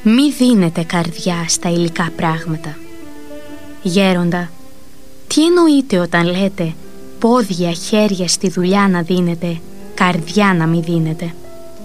Μη δίνετε καρδιά στα υλικά πράγματα. Γέροντα, τι εννοείτε όταν λέτε πόδια, χέρια στη δουλειά να δίνετε, καρδιά να μη δίνετε?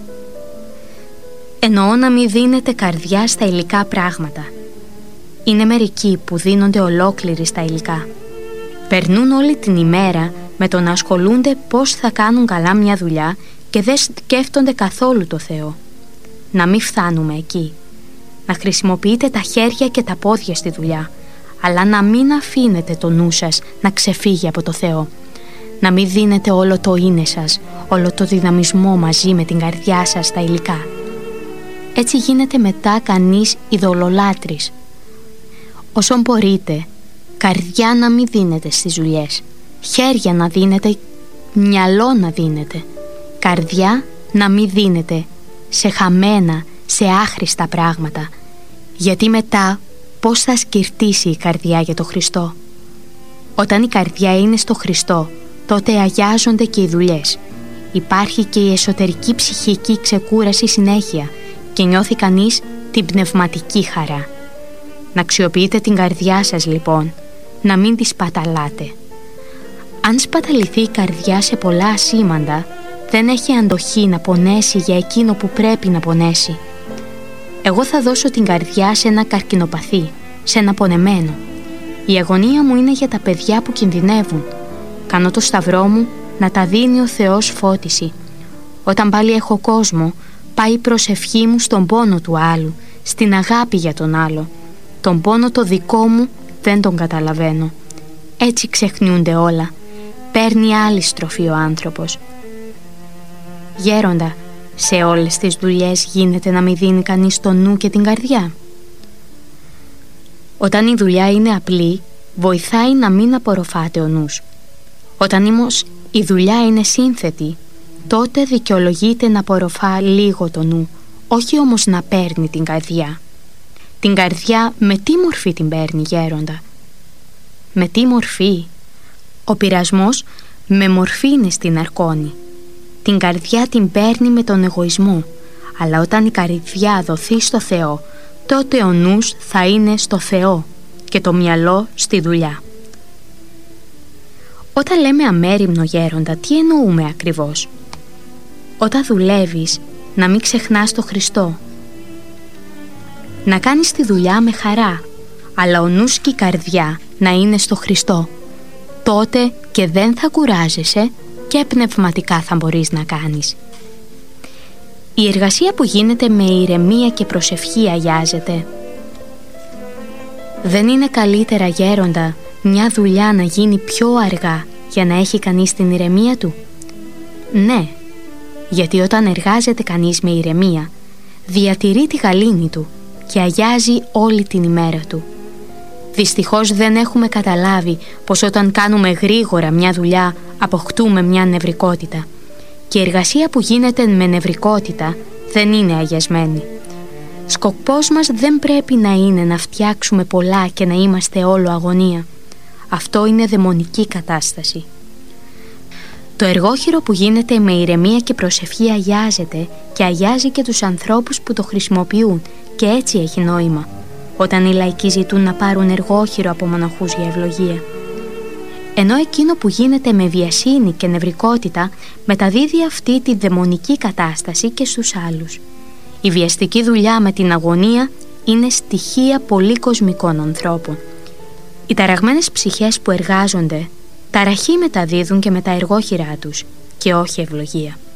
Εννοώ να μη δίνετε καρδιά στα υλικά πράγματα. Είναι μερικοί που δίνονται ολόκληροι στα υλικά. Περνούν όλη την ημέρα με το να ασχολούνται πώς θα κάνουν καλά μια δουλειά και δεν σκέφτονται καθόλου το Θεό. Να μην φτάνουμε εκεί. Να χρησιμοποιείτε τα χέρια και τα πόδια στη δουλειά, αλλά να μην αφήνετε το νου σας να ξεφύγει από το Θεό. Να μην δίνετε όλο το είναι σας, όλο το δυναμισμό μαζί με την καρδιά σας στα υλικά. Έτσι γίνεται μετά κανείς ειδωλολάτρης. Όσον μπορείτε, καρδιά να μην δίνετε στις δουλειές, χέρια να δίνετε, μυαλό να δίνετε, καρδιά να μην δίνετε σε χαμένα, σε άχρηστα πράγματα, γιατί μετά πώς θα σκυρτήσει η καρδιά για το Χριστό? Όταν η καρδιά είναι στο Χριστό, τότε αγιάζονται και οι δουλειές. Υπάρχει και η εσωτερική ψυχική ξεκούραση συνέχεια και νιώθει κανείς την πνευματική χαρά. Να αξιοποιείτε την καρδιά σας λοιπόν, να μην τη σπαταλάτε. Αν σπαταληθεί η καρδιά σε πολλά ασήμαντα, δεν έχει αντοχή να πονέσει για εκείνο που πρέπει να πονέσει. Εγώ θα δώσω την καρδιά σε ένα καρκινοπαθή, σε ένα πονεμένο. Η αγωνία μου είναι για τα παιδιά που κινδυνεύουν. Κάνω το σταυρό μου να τα δίνει ο Θεός φώτιση. Όταν πάλι έχω κόσμο, πάει η προσευχή μου στον πόνο του άλλου, στην αγάπη για τον άλλο. Τον πόνο το δικό μου δεν τον καταλαβαίνω. Έτσι ξεχνιούνται όλα. Παίρνει άλλη στροφή ο άνθρωπος. Γέροντα, σε όλες τις δουλειές γίνεται να μην δίνει κανείς το νου και την καρδιά? Όταν η δουλειά είναι απλή, βοηθάει να μην απορροφάται ο νους. Όταν όμως η δουλειά είναι σύνθετη, τότε δικαιολογείται να απορροφά λίγο το νου, όχι όμως να παίρνει την καρδιά. Την καρδιά με τι μορφή την παίρνει, γέροντα? Με τι μορφή? Ο πειρασμός με μορφή είναι στην αρκώνη. Την καρδιά την παίρνει με τον εγωισμό, αλλά όταν η καρδιά δοθεί στο Θεό, τότε ο νους θα είναι στο Θεό και το μυαλό στη δουλειά. Όταν λέμε αμέριμνο, γέροντα, τι εννοούμε ακριβώς? Όταν δουλεύεις, να μην ξεχνάς το Χριστό. Να κάνεις τη δουλειά με χαρά, αλλά ο νους και η καρδιά να είναι στο Χριστό. Τότε και δεν θα κουράζεσαι και πνευματικά θα μπορείς να κάνεις. Η εργασία που γίνεται με ηρεμία και προσευχή αγιάζεται. Δεν είναι καλύτερα, γέροντα, μια δουλειά να γίνει πιο αργά για να έχει κανείς την ηρεμία του? Ναι, γιατί όταν εργάζεται κανείς με ηρεμία, διατηρεί τη γαλήνη του και αγιάζει όλη την ημέρα του. Δυστυχώς δεν έχουμε καταλάβει πως όταν κάνουμε γρήγορα μια δουλειά αποκτούμε μια νευρικότητα, και η εργασία που γίνεται με νευρικότητα δεν είναι αγιασμένη. Σκοπός μας δεν πρέπει να είναι να φτιάξουμε πολλά και να είμαστε όλο αγωνία. Αυτό είναι δαιμονική κατάσταση. Το εργόχειρο που γίνεται με ηρεμία και προσευχή αγιάζεται και αγιάζει και τους ανθρώπους που το χρησιμοποιούν, και έτσι έχει νόημα όταν οι λαϊκοί ζητούν να πάρουν εργόχειρο από μοναχούς για ευλογία. Ενώ εκείνο που γίνεται με βιασύνη και νευρικότητα μεταδίδει αυτή τη δαιμονική κατάσταση και στους άλλους. Η βιαστική δουλειά με την αγωνία είναι στοιχεία πολύ κοσμικών ανθρώπων. Οι ταραγμένες ψυχές που εργάζονται, ταραχή μεταδίδουν και με τα εργόχειρά τους και όχι ευλογία.